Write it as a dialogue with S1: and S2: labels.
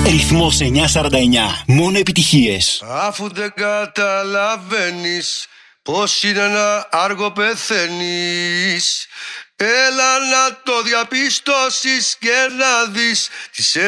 S1: Ρυθμός 949. Μόνο επιτυχίες.
S2: Αφού δεν καταλαβαίνεις πως είναι να άργο πεθαίνεις, έλα να το διαπιστώσεις και να δεις τις